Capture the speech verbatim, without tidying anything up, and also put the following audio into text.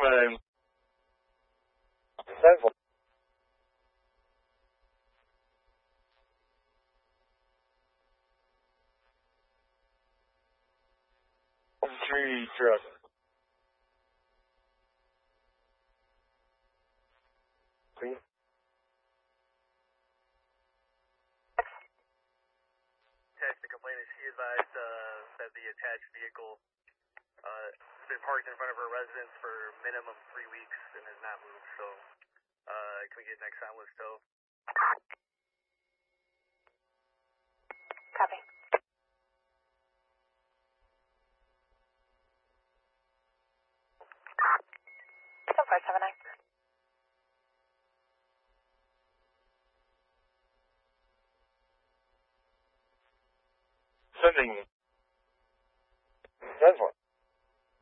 Affirmative. ten four. Three truck. Three. Text the complainant, she advised uh, that the attached vehicle uh, has been parked in front of her residence for minimum three weeks and has not moved, so uh, can we get next on list tow? Copy. So far, seven nine. Sending. ten four.